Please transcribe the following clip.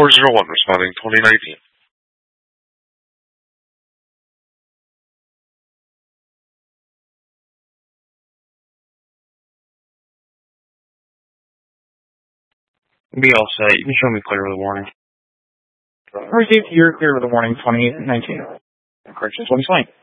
401 responding 2019. Be all set. You can show me clear with a warning. Received, you're clear with a warning 2019. Corrections, let me swing.